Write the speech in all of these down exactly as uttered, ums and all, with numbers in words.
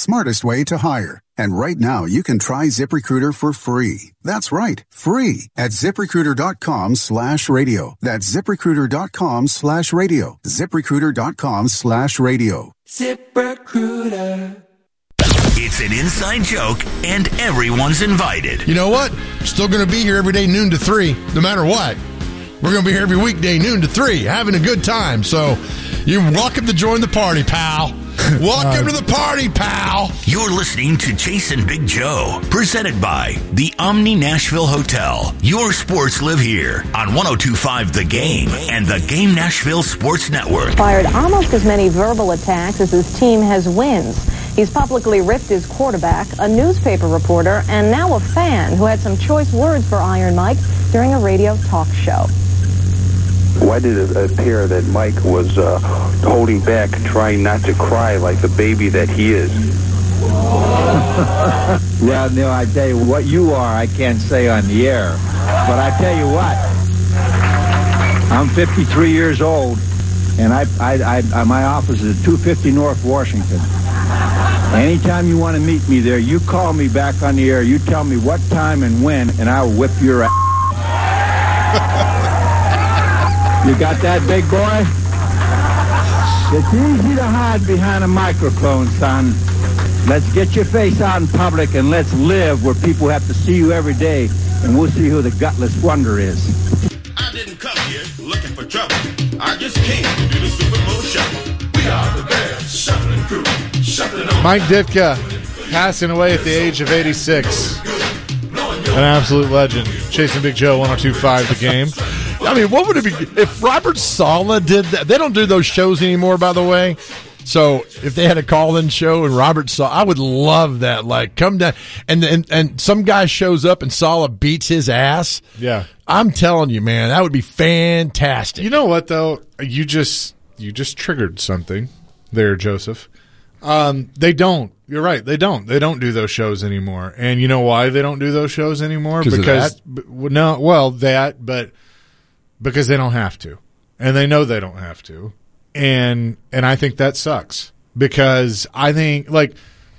smartest way to hire. And right now, you can try ZipRecruiter for free. That's right, free at ZipRecruiter.com slash radio. That's ZipRecruiter.com slash radio. ZipRecruiter.com slash radio. ZipRecruiter. It's an inside joke, and everyone's invited. You know what? Still going to be here every day, noon to three, no matter what. We're going to be here every weekday, noon to three, having a good time. So you're welcome to join the party, pal. Welcome uh, to the party, pal. You're listening to Chasing Big Joe, presented by the Omni Nashville Hotel. Your sports live here on one oh two point five The Game and the Game Nashville Sports Network. Fired almost as many verbal attacks as his team has wins. He's publicly ripped his quarterback, a newspaper reporter, and now a fan who had some choice words for Iron Mike during a radio talk show. Why did it appear that Mike was uh, holding back, trying not to cry like the baby that he is? Well, Neil, I tell you, what you are, I can't say on the air. But I tell you what, I'm fifty-three years old, and I, I, I, my office is at two fifty North Washington. Anytime you want to meet me there, you call me back on the air. You tell me what time and when, and I'll whip your ass. You got that, big boy? It's easy to hide behind a microphone, son. Let's get your face out in public and let's live where people have to see you every day, and we'll see who the gutless wonder is. I didn't come here looking for trouble. I just came to do the Super Bowl shuffle. We are the Bears shuffling crew. Shuffling on. Mike Ditka passing away at the age of eighty-six. An absolute legend. Chasing Big Joe, one oh two point five The Game. I mean, what would it be if Robert Saleh did that? They don't do those shows anymore, by the way. So if they had a call-in show and Robert Saleh, I would love that. Like, come down and and and some guy shows up and Saleh beats his ass. Yeah, I'm telling you, man, that would be fantastic. You know what though? You just you just triggered something there, Joseph. Um, they don't. You're right. They don't. They don't do those shows anymore. And you know why they don't do those shows anymore? Because b- no, well, that, but because they don't have to, and they know they don't have to, and and I think that sucks because I think like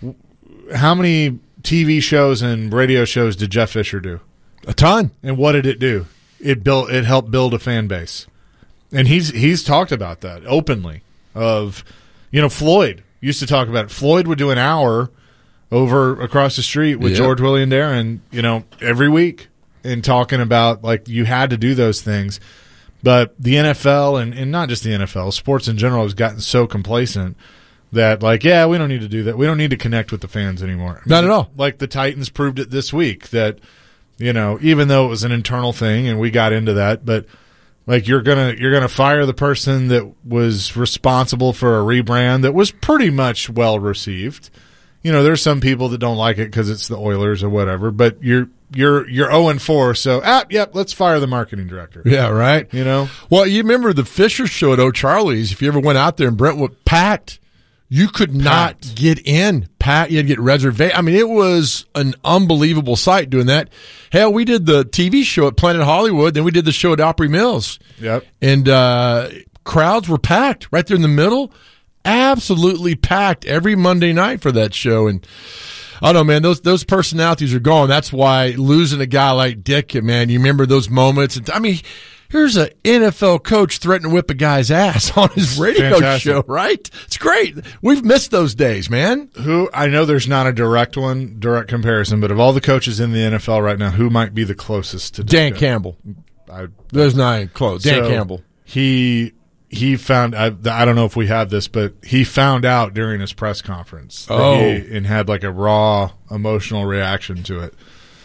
how many T V shows and radio shows did Jeff Fisher do? A ton. And what did it do? It built. It helped build a fan base, and he's he's talked about that openly. Of you know Floyd. Used to talk about it. Floyd would do an hour over across the street with yep. George Willie and Darren, you know, every week and talking about, like, you had to do those things. But the N F L, and, and not just the N F L, sports in general has gotten so complacent that, like, yeah, we don't need to do that. We don't need to connect with the fans anymore. I mean, not at all. Like the Titans proved it this week that, you know, even though it was an internal thing and we got into that, but – like you're gonna you're gonna fire the person that was responsible for a rebrand that was pretty much well received. You know, there's some people that don't like it because it's the Oilers or whatever. But you're you're you're oh and four, so ah, yep, let's fire the marketing director. Yeah, right. You know, well, you remember the Fisher show at O'Charlie's? If you ever went out there in Brentwood, packed. You could not Packed. get in. Pat, you had to get reservation. I mean, it was an unbelievable sight doing that. Hell, we did the T V show at Planet Hollywood, then we did the show at Opry Mills. Yep. And uh, crowds were packed right there in the middle. Absolutely packed every Monday night for that show. And I don't know, man, those those personalities are gone. That's why losing a guy like Dick, man, you remember those moments. And I mean, here's an N F L coach threatening to whip a guy's ass on his radio Fantastic. show, right? It's great. We've missed those days, man. Who I know there's not a direct one, direct comparison, but of all the coaches in the N F L right now, who might be the closest to Dan Ditka? Campbell? I, there's not close. Dan so Campbell. He he found. I, I don't know if we have this, but he found out during his press conference. That oh, he, and had like a raw emotional reaction to it.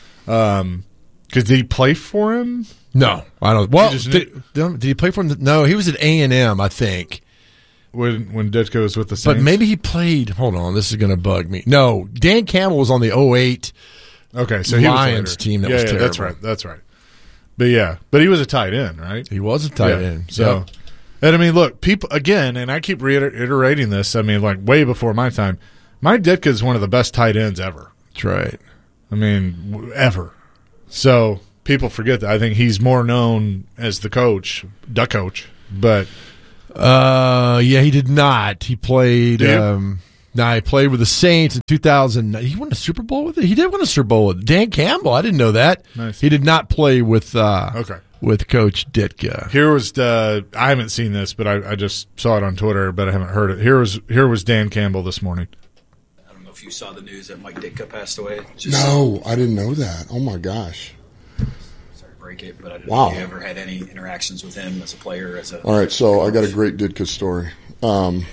Um, because did he play for him? No, I don't. Well, just did, did he play for him? No, he was at A and M, I think. When when Ditka was with the Saints? But maybe he played. Hold on, this is going to bug me. No, Dan Campbell was on the oh eight okay, so Lions he was team that yeah, was yeah, terrible. That's right. That's right. But yeah, but he was a tight end, right? He was a tight yeah. end. So, yeah. and I mean, look, people again, and I keep reiterating this. I mean, like way before my time, Mike Ditka is one of the best tight ends ever. That's right. I mean, ever. So people forget that. I think he's more known as the coach, the coach, but uh, yeah, he did not. He played. Did um, Now, he played with the Saints in two thousand. He won a Super Bowl with it? He did win a Super Bowl with it. Dan Campbell. I didn't know that. Nice. He did not play with uh, okay. with Coach Ditka. Here was the, I haven't seen this, but I, I just saw it on Twitter, but I haven't heard it. Here was here was Dan Campbell this morning. I don't know if you saw the news that Mike Ditka passed away. Just no, I didn't know that. Oh, my gosh. Sorry to break it, but I didn't wow. know if you ever had any interactions with him as a player. As a All right, so I got a great Ditka story. Um,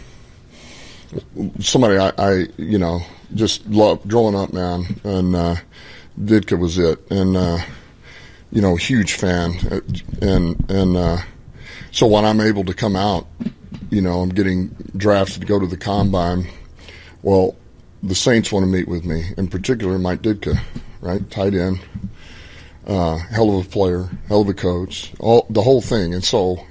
somebody I, I, you know, just loved growing up, man, and uh, Ditka was it. And, uh, you know, huge fan. And, and uh, so when I'm able to come out, you know, I'm getting drafted to go to the Combine. Well, the Saints want to meet with me, in particular Mike Ditka, right, tight end. Uh, hell of a player, hell of a coach, all the whole thing. And so,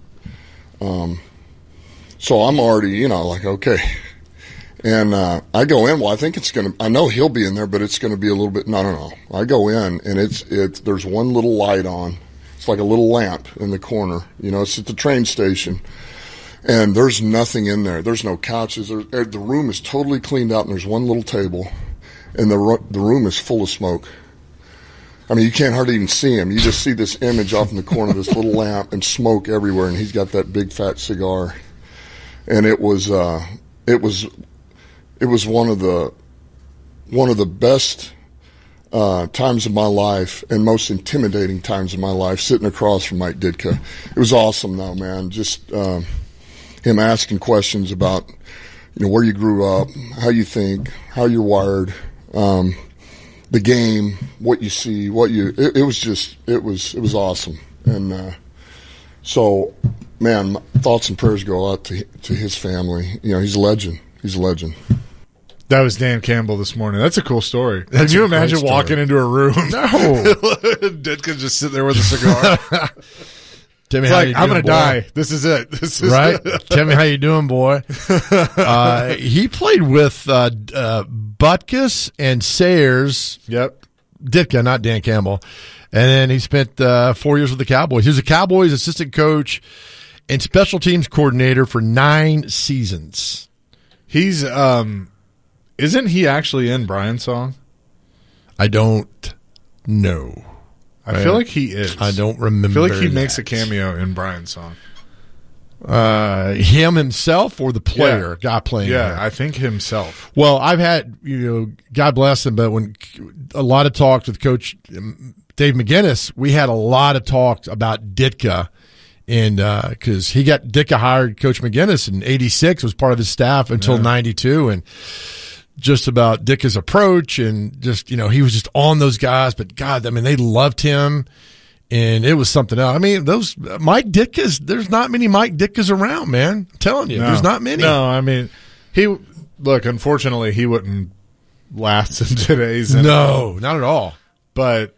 um, so I'm already, you know, like, okay. And uh, I go in, well, I think it's going to, I know he'll be in there, but it's going to be a little bit, no, no, no. I go in, and it's, it's, there's one little light on. It's like a little lamp in the corner. You know, it's at the train station. And there's nothing in there. There's no couches. There, the room is totally cleaned out, and there's one little table. And the the room is full of smoke. I mean, you can't hardly even see him. You just see this image off in the corner of this little lamp and smoke everywhere, and he's got that big fat cigar. And it was uh, it was it was one of the one of the best uh, times of my life and most intimidating times of my life, sitting across from Mike Ditka. It was awesome, though, man. Just uh, him asking questions about, you know, where you grew up, how you think, how you're wired. Um, the game, what you see, what you, it, it was just, it was, it was awesome. And, uh, so, man, my thoughts and prayers go out to, to his family. You know, he's a legend. He's a legend. That was Dan Campbell this morning. That's a cool story. That's Can you imagine walking into a room? No. Ditka just sitting there with a cigar. Tell me it's how like, you I'm doing, gonna boy. die. This is it. This is right. It. Tell me how you doing, boy. Uh, he played with uh, uh, Butkus and Sayers. Yep. Ditka, not Dan Campbell. And then he spent uh, four years with the Cowboys. He was a Cowboys assistant coach and special teams coordinator for nine seasons. He's um, isn't he actually in Brian's song? I don't know. I feel like he is. I don't remember. I feel like he that. makes a cameo in Brian's song. Uh, him himself or the player, yeah. guy playing? Yeah, there? I think himself. Well, I've had, you know, God bless him, but when a lot of talks with Coach Dave McGinnis, we had a lot of talks about Ditka, and because uh, he got Ditka hired Coach McGinnis in eighty-six, was part of his staff until yeah. ninety-two, and just about Ditka's approach, and just, you know, he was just on those guys. But God, I mean, they loved him, and it was something else. I mean, those Mike Ditkas, there's not many Mike Ditkas around, man. I'm telling you, no. there's not many. No, I mean, he look. Unfortunately, he wouldn't last in today's. No, not at all. But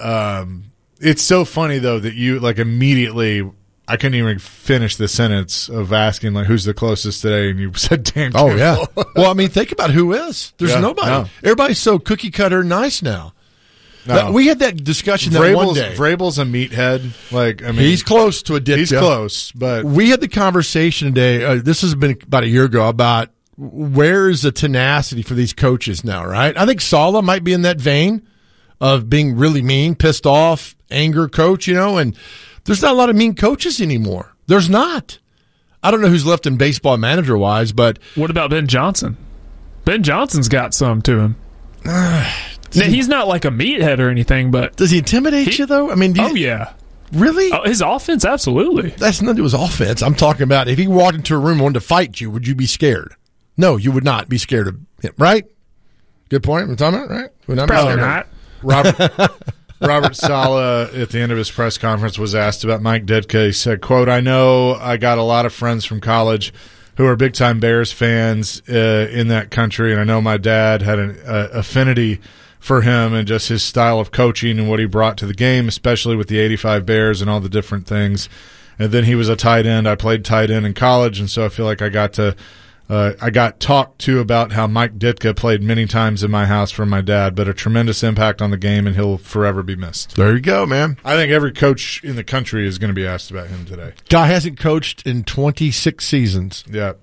um, it's so funny though that you like immediately. I couldn't even finish the sentence of asking, like, who's the closest today, and you said Dan Campbell. Oh, yeah. Well, I mean, think about who is. There's yeah, nobody. No. Everybody's so cookie-cutter nice now. No. We had that discussion that Vrabel's, one day. Vrabel's a meathead. Like, I mean, he's close to a Ditka. He's close, but we had the conversation today. Uh, this has been about a year ago about where is the tenacity for these coaches now, right? I think Saleh might be in that vein of being really mean, pissed off, anger coach, you know, and there's not a lot of mean coaches anymore. There's not. I don't know who's left in baseball manager-wise, but what about Ben Johnson? Ben Johnson's got some to him. now, he's not like a meathead or anything, but does he intimidate he, you though? I mean, do you, oh yeah, really? Oh, his offense, absolutely. That's not his offense. I'm talking about if he walked into a room and wanted to fight you, would you be scared? No, you would not be scared of him, right? Good point. I'm talking about right. Would not Probably not. Robert. Robert Saleh, at the end of his press conference, was asked about Mike Ditka. He said, quote, I know I got a lot of friends from college who are big-time Bears fans uh, in that country, and I know my dad had an uh, affinity for him and just his style of coaching and what he brought to the game, especially with the eighty-five Bears and all the different things. And then he was a tight end. I played tight end in college, and so I feel like I got to Uh, I got talked to about how Mike Ditka played many times in my house from my dad, but a tremendous impact on the game, and he'll forever be missed. There you go, man. I think every coach in the country is going to be asked about him today. Guy hasn't coached in twenty-six seasons. Yeah.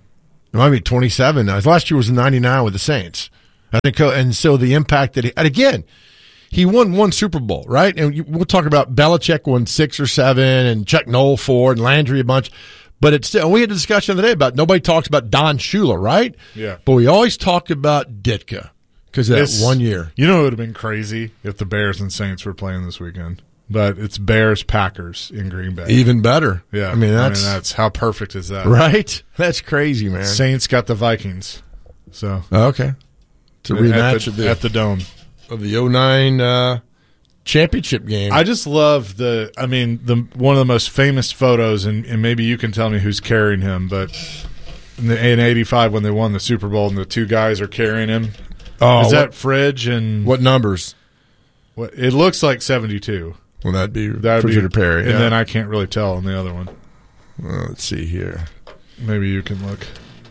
It might be twenty-seven. Now. Last year was ninety-nine with the Saints. I think, and so the impact that he, and again, he won one Super Bowl, right? And you, we'll talk about Belichick won six or seven, and Chuck Noll four, and Landry a bunch. But it's still, we had a discussion the other day about nobody talks about Don Shula, right? Yeah. But we always talk about Ditka because of that It's- one year. You know, it would have been crazy if the Bears and Saints were playing this weekend. But it's Bears Packers in Green Bay. Even better. Yeah, I mean, that's, that's how perfect is that, right? That's crazy, man. Saints got the Vikings, so Oh, okay. It's a At rematch the- of the, at the Dome. of the oh nine uh, championship game. I just love the. I mean, the one of the most famous photos, and, and maybe you can tell me who's carrying him. But in, the, in eighty-five, when they won the Super Bowl, and the two guys are carrying him, Oh, is that what- Fridge and what numbers? What it looks like seventy-two. Well, that'd be That'd Fridge be, or Perry. and yeah. then I can't really tell on the other one. Well, let's see here. Maybe you can look.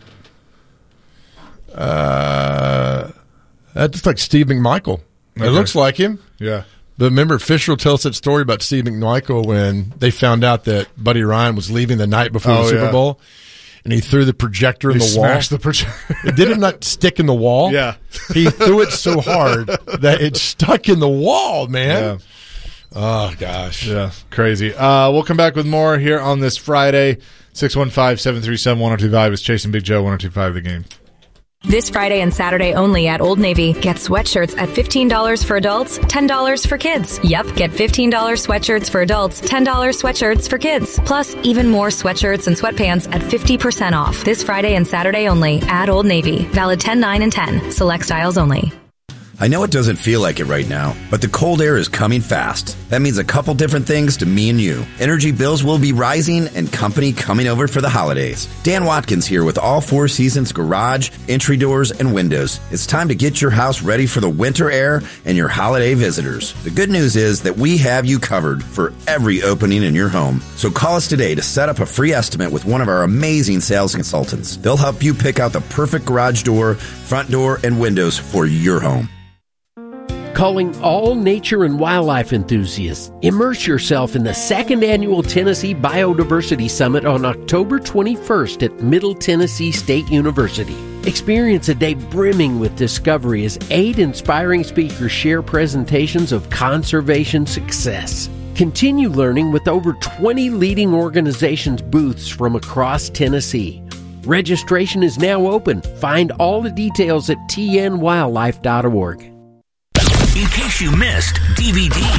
Uh, that looks like Steve McMichael. Okay. It looks like him. Yeah. But remember, Fisher will tell us that story about Steve McMichael when they found out that Buddy Ryan was leaving the night before Oh, the Super yeah. Bowl, and he threw the projector in He the wall. smashed the projector. It did it not stick in the wall? Yeah. He threw it so hard that it stuck in the wall, man. Yeah. Oh, gosh. Yeah, crazy. Uh, we'll come back with more here on this Friday. six one five, seven three seven, one oh two five. It's Chasing Big Joe, one oh two five The Game. This Friday and Saturday only at Old Navy. Get sweatshirts at fifteen dollars for adults, ten dollars for kids. Yep, get fifteen dollars sweatshirts for adults, ten dollars sweatshirts for kids. Plus, even more sweatshirts and sweatpants at fifty percent off. This Friday and Saturday only at Old Navy. Valid ten, nine, and ten. Select styles only. I know it doesn't feel like it right now, but the cold air is coming fast. That means a couple different things to me and you. Energy bills will be rising and company coming over for the holidays. Dan Watkins here with All Four Seasons Garage, entry doors, and windows. It's time to get your house ready for the winter air and your holiday visitors. The good news is that we have you covered for every opening in your home. So call us today to set up a free estimate with one of our amazing sales consultants. They'll help you pick out the perfect garage door, front door, and windows for your home. Calling all nature and wildlife enthusiasts. Immerse yourself in the second annual Tennessee Biodiversity Summit on October twenty-first at Middle Tennessee State University. Experience a day brimming with discovery as eight inspiring speakers share presentations of conservation success. Continue learning with over twenty leading organizations' booths from across Tennessee. Registration is now open. Find all the details at t n wildlife dot org. In case you missed D V D.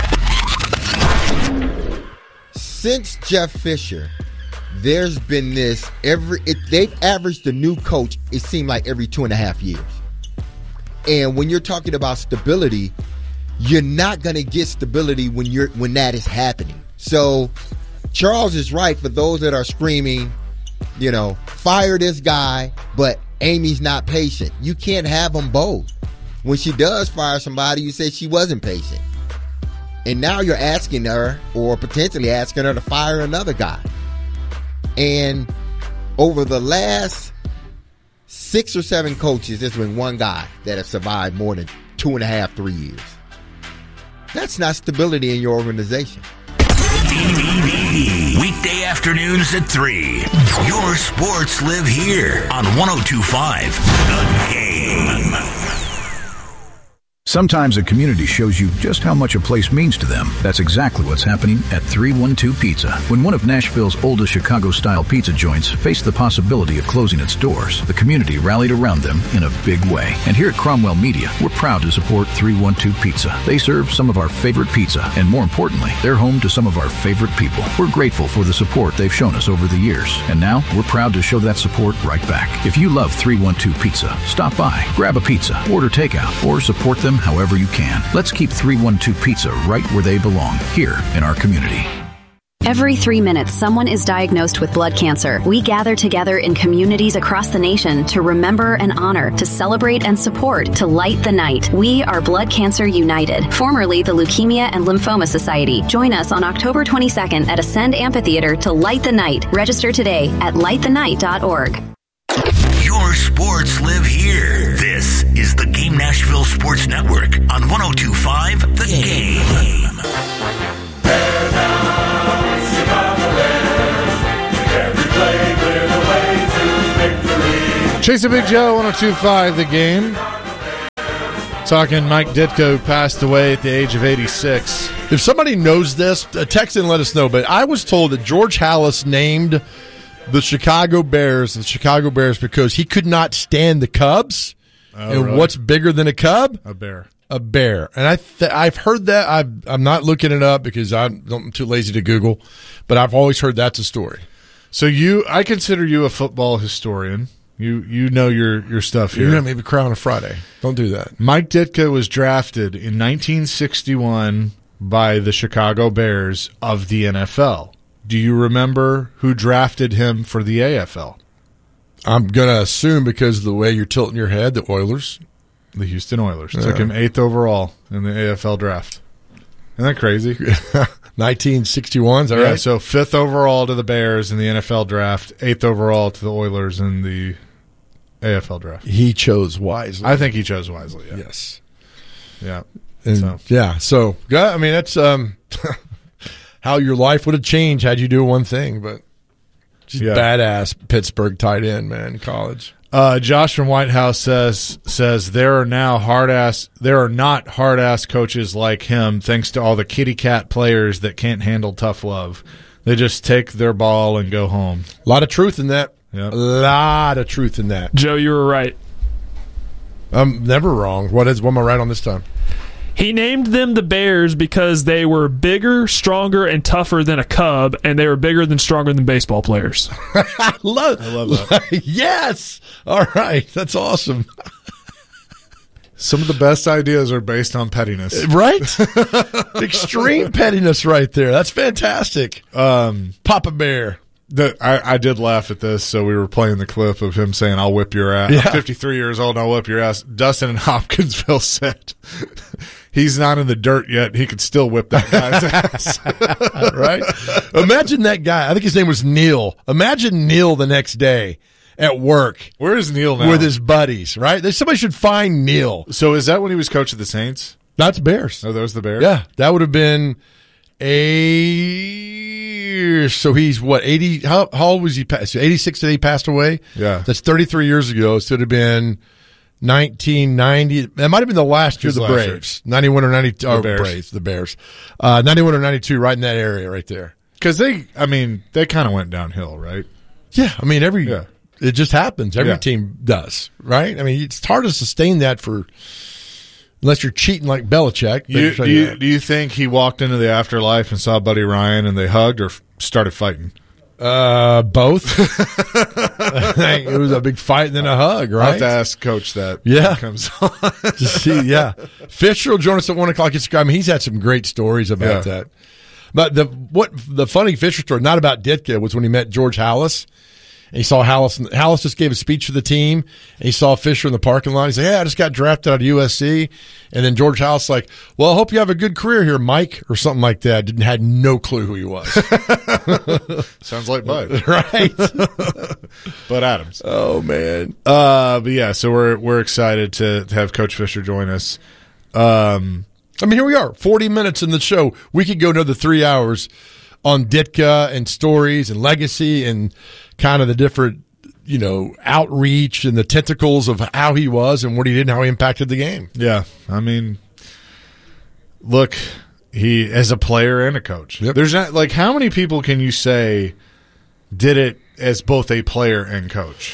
Since Jeff Fisher, there's been this every. It, they've averaged a new coach. It seemed like every two and a half years. And when you're talking about stability, you're not going to get stability when you're when that is happening. So Charles is right for those that are screaming, you know, fire this guy, but Amy's not patient. You can't have them both. When she does fire somebody, you say she wasn't patient. And now you're asking her, or potentially asking her, to fire another guy. And over the last six or seven coaches, there's been one guy that has survived more than two and a half, three years. That's not stability in your organization. D V D. Weekday afternoons at three. Your sports live here on one oh two five The Game. Sometimes a community shows you just how much a place means to them. That's exactly what's happening at three one two Pizza. When one of Nashville's oldest Chicago-style pizza joints faced the possibility of closing its doors, the community rallied around them in a big way. And here at Cromwell Media, we're proud to support three one two Pizza. They serve some of our favorite pizza, and more importantly, they're home to some of our favorite people. We're grateful for the support they've shown us over the years, and now we're proud to show that support right back. If you love three one two Pizza, stop by, grab a pizza, order takeout, or support them however you can. Let's keep three one two Pizza right where they belong, here in our community. Every three minutes, someone is diagnosed with blood cancer. We gather together in communities across the nation to remember and honor, to celebrate and support, to light the night. We are Blood Cancer United, formerly the Leukemia and Lymphoma Society. Join us on October twenty-second at Ascend Amphitheater to light the night. Register today at light the night dot org. Your sports live here. This is the Game Nashville Sports Network on one oh two five The Game. Bear down, Chicago Bears. Every play clear the way to victory. Chasing Big Joe, one oh two point five The Game. Talking Mike Ditka, who passed away at the age of eighty-six. If somebody knows this, uh, text and let us know. But I was told that George Halas named the Chicago Bears the Chicago Bears because he could not stand the Cubs. Oh, and really? What's bigger than a Cub? A bear. A bear. And I th- I've heard that. I've, I'm not looking it up because I'm, I'm too lazy to Google. But I've always heard that's a story. So you, I consider you a football historian. You you know your, your stuff here. You're going to maybe cry on a Friday. Don't do that. Mike Ditka was drafted in nineteen sixty-one by the Chicago Bears of the N F L. Do you remember who drafted him for the A F L? I'm going to assume because of the way you're tilting your head, the Oilers. The Houston Oilers. Yeah. Took him eighth overall in the A F L draft. Isn't that crazy? nineteen sixty-one, is that yeah, right? So fifth overall to the Bears in the N F L draft, eighth overall to the Oilers in the A F L draft. He chose wisely. I think he chose wisely, yeah. Yes. Yeah. And so. Yeah, so, yeah, I mean, that's um, how your life would have changed had you do one thing, but just Yeah. badass Pittsburgh tight end, man, in college. Uh, Josh from White House says says there are now hard ass there are not hard ass coaches like him thanks to all the kitty cat players that can't handle tough love. They just take their ball and go home. A lot of truth in that. Yep. A lot of truth in that. Joe, you were right. I'm never wrong. What is? What am I right on this time? He named them the Bears because they were bigger, stronger, and tougher than a Cub, and they were bigger than stronger than baseball players. I love, I love that. Yes. All right. That's awesome. Some of the best ideas are based on pettiness. Right? Extreme pettiness right there. That's fantastic. Um, Papa Bear. The, I, I did laugh at this, so we were playing the clip of him saying, I'll whip your ass. Yeah. I'm fifty-three years old, and I'll whip your ass. Dustin in Hopkinsville said, he's not in the dirt yet. He could still whip that guy's ass. Right? Imagine that guy. I think his name was Neil. Imagine Neil the next day at work. Where is Neil now? With his buddies, right? There's, somebody should find Neil. So is that when he was coach of the Saints? That's Bears. Oh, that was the Bears? Yeah. That would have been a... So he's, what, eighty? How, how old was he? So eighty-six that he passed away? Yeah. That's thirty-three years ago. So it would have been nineteen ninety. That might have been the last year of the Who's last Braves. ninety-one or ninety-two. The Oh, Bears. Braves. The Bears. Uh, ninety-one or ninety-two, right in that area right there. Because they, I mean, they kind of went downhill, right? Yeah. I mean, every, Yeah. it just happens. Every Yeah. team does, right? I mean, it's hard to sustain that for, unless you're cheating like Belichick. They You, show do, you you, that. do you think he walked into the afterlife and saw Buddy Ryan and they hugged or f- started fighting? Uh, both. I think it was a big fight and then a hug, I'll right? have to ask Coach that. Yeah. When it comes on. Just see, yeah. Fisher will join us at one o'clock. It's, I mean, he's had some great stories about Yeah. that. But the what the funny Fisher story, not about Ditka, was when he met George Halas. And he saw Halas. Halas just gave a speech to the team. And he saw Fisher in the parking lot. He said, "Hey, I just got drafted out of U S C." And then George Halas like, "Well, I hope you have a good career here, Mike," or something like that. Didn't had no clue who he was. Sounds like Bud. Right. Bud Adams. Oh man. Uh, but yeah, so we're we're excited to, to have Coach Fisher join us. Um, I mean, here we are, forty minutes in the show. We could go another three hours on Ditka and stories and legacy and kind of the different, you know, outreach and the tentacles of how he was and what he did and how he impacted the game. yeah, I mean, look, he as a player and a coach. Yep. There's not like how many people can you say did it as both a player and coach?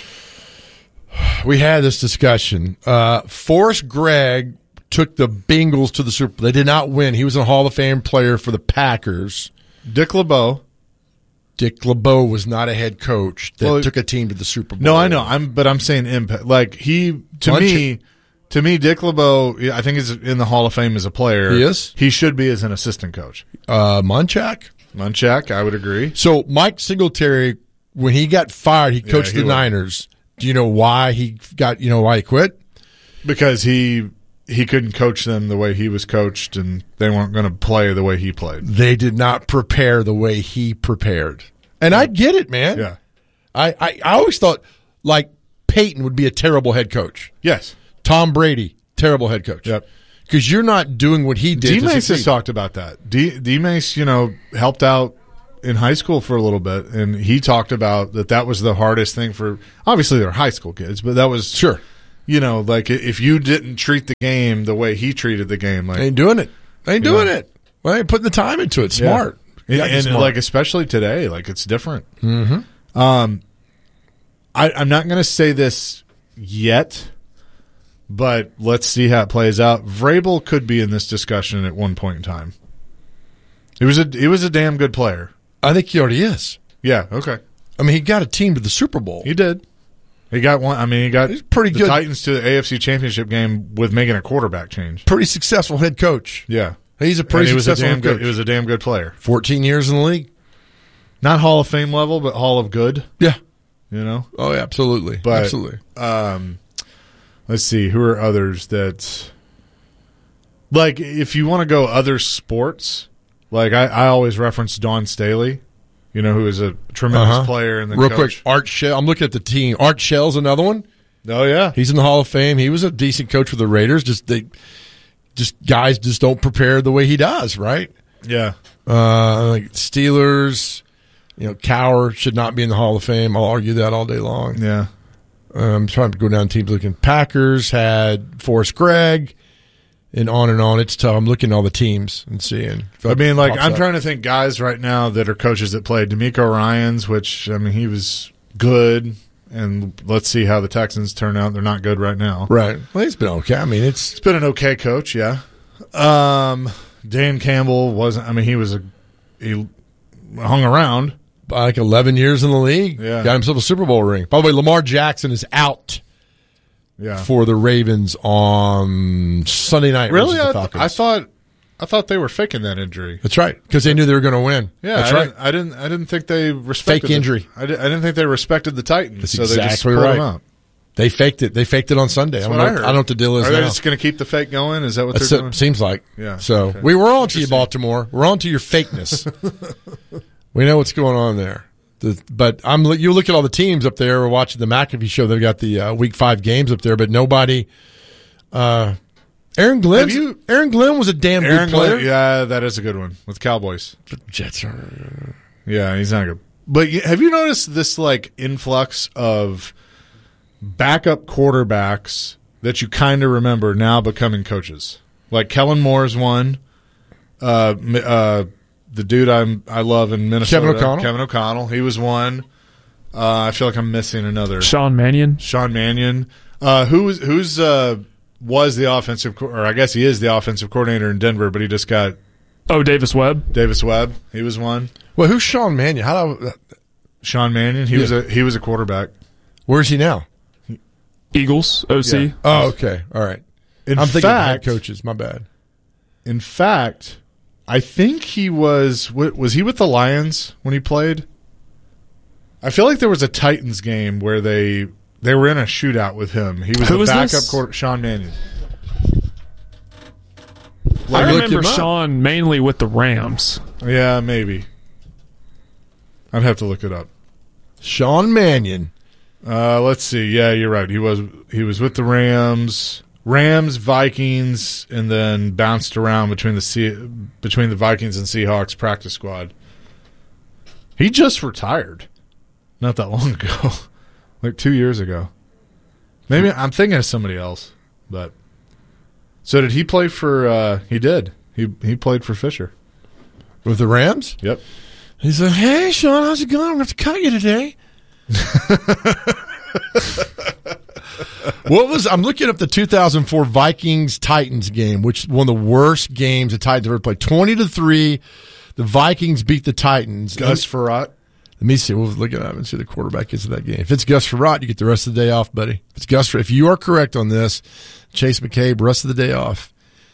We had this discussion. Uh, Forrest Gregg took the Bengals to the Super Bowl. They did not win. He was a Hall of Fame player for the Packers. Dick LeBeau. Dick LeBeau was not a head coach that Well, took a team to the Super Bowl. No, I know. I'm, but I'm saying impact. Like he, to Bunch me, to me, Dick LeBeau, I think is in the Hall of Fame as a player. He is? He should be as an assistant coach. Uh, Munchak? Munchak, I would agree. So Mike Singletary, when he got fired, he coached he the was. Niners. Do you know why he got? You know why he quit? Because he he couldn't coach them the way he was coached, and they weren't going to play the way he played. They did not prepare the way he prepared, and I get it, man. Yeah, I, I I always thought like Peyton would be a terrible head coach. Yes. Tom Brady, terrible head coach. Yep. Because you're not doing what he did. D to Mace has succeed. talked about that. D D Mace, you know, helped out in high school for a little bit, and he talked about that that was the hardest thing for, obviously they're high school kids, but that was, sure, you know, like if you didn't treat the game the way he treated the game, like, ain't doing it. Ain't doing know. it. Well, ain't putting the time into it. Smart. Yeah. And, and smart. like, especially today, like, it's different. Mm-hmm. Um, I, I'm not going to say this yet, but let's see how it plays out. Vrabel could be in this discussion at one point in time. He was a he was a damn good player. I think he already is. Yeah. Okay. I mean, he got a team to the Super Bowl. He did. He got one. I mean, he got He's pretty the good. Titans to the A F C Championship game with making a quarterback change. Pretty successful head coach. Yeah. He's a pretty and he was successful a damn head good. coach. He was a damn good player. Fourteen years in the league. Not Hall of Fame level, but Hall of Good. Yeah. You know. Oh, yeah, absolutely. But, absolutely. Um, let's see. Who are others that? Like, if you want to go other sports, like I, I always reference Dawn Staley, you know, who is a tremendous Uh-huh. player and the Real coach. quick, Art Shell. I'm looking at the team. Art Shell's another one. Oh yeah, he's in the Hall of Fame. He was a decent coach for the Raiders. Just they, just guys just don't prepare the way he does, right? Yeah. Uh, like Steelers, you know, Cowher should not be in the Hall of Fame. I'll argue that all day long. Yeah. I'm trying to go down teams looking. Packers had Forrest Gregg, and on and on. It's tough. I'm looking at all the teams and seeing. I mean, like, I'm up. trying to think guys right now that are coaches that played. D'Amico Ryans, which, I mean, he was good, and let's see how the Texans turn out. They're not good right now. Right. Well, he's been okay. I mean, it's It's been an okay coach, yeah. Um, Dan Campbell wasn't, I mean, he was a, he hung around. like eleven years in the league. Yeah. Got himself a Super Bowl ring. By the way, Lamar Jackson is out Yeah. for the Ravens on Sunday night. Really? versus the I, Falcons. I thought I thought they were faking that injury. That's right, because they knew they were going to win. Yeah, That's I right. Didn't, I didn't. I didn't think they respected Fake injury. The, I, didn't, I didn't think they respected the Titans. That's so they just exactly pulled right. them out. They faked it. They faked it on Sunday. That's I don't, what know, I heard. I don't know what the deal is Are now. they just going to keep the fake going? Is that what That's they're it, doing? seems like. Yeah. So Okay. we were on to you, Baltimore. We're on to your fakeness. We know what's going on there. The, but I'm you look at all the teams up there. We're watching the McAfee show. They've got the uh, week five games up there, but nobody. Uh, Aaron Glenn. you- Aaron Glenn was a damn Aaron good player. Glenn, yeah, that is a good one with Cowboys. But Jets are. Yeah, he's not good. But you- have you noticed this like influx of backup quarterbacks that you kind of remember now becoming coaches? Like Kellen Moore's one. Uh, mi- uh, the dude I'm I love in Minnesota, Kevin O'Connell. Kevin O'Connell. He was one. Uh, I feel like I'm missing another. Sean Mannion. Sean Mannion. Uh, who's who's uh, was the offensive, co- or I guess he is the offensive coordinator in Denver, but he just got Oh, Davis Webb. Davis Webb. He was one. Well, who's Sean Mannion? How do I, Sean Mannion. He Yeah. was a he was a quarterback. Where's he now? Eagles, O C. Yeah. Oh, okay. All right. In I'm thinking of head fact, coaches. My bad. In fact, I think he was wa- was he with the Lions when he played? I feel like there was a Titans game where they they were in a shootout with him. He was Who a was backup this? quarter. Sean Mannion. I I looked remember him up. Sean mainly with the Rams. Yeah, maybe. I'd have to look it up. Sean Mannion. Uh, let's see. Yeah, you're right. He was he was with the Rams, Rams, Vikings, and then bounced around between the Se- between the Vikings and Seahawks practice squad. He just retired, not that long ago, like two years ago. Maybe I'm thinking of somebody else, but so did he play for? Uh, he did. He he played for Fisher With the Rams? Yep. He said, hey, Sean, how's it going? I'm going to have to cut you today. What was I'm looking up the two thousand four Vikings Titans game, which is one of the worst games the Titans ever played. Twenty to three, the Vikings beat the Titans. Gus Frerotte. Let me see. We'll look it up and see who the quarterback is of that game. If it's Gus Frerotte, you get the rest of the day off, buddy. If it's Gus, if you are correct on this, Chase McCabe, rest of the day off.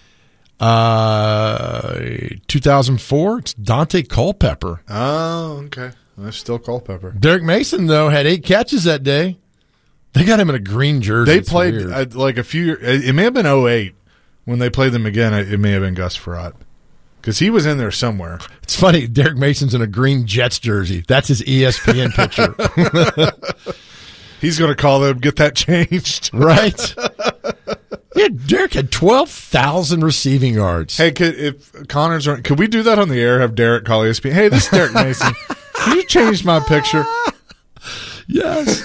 Uh, two thousand four, it's Dante Culpepper. Oh, okay. That's still Culpepper. Derek Mason, though, had eight catches that day. They got him in a green jersey. They It's played weird. uh, like a few. It may have been oh eight when they played them again. It may have been Gus Frerotte because he was in there somewhere. It's funny. Derek Mason's in a green Jets jersey. That's his E S P N picture. He's going to call them, get that changed. Right? Yeah, Derek had twelve thousand receiving yards. Hey, could, if Connor's, could we do that on the air? Have Derek call E S P N? Hey, this is Derek Mason. Can you change my picture? Yes.